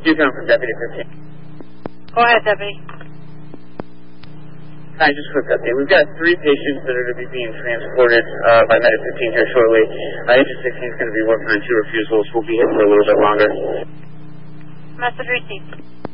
You come from Deputy 15. Go ahead, Deputy. Hi, just a quick update. We've got 3 patients that are going to be being transported by Medic 15 here shortly. Agent 16 is going to be working on 2 refusals. We'll be here for a little bit longer. Message received.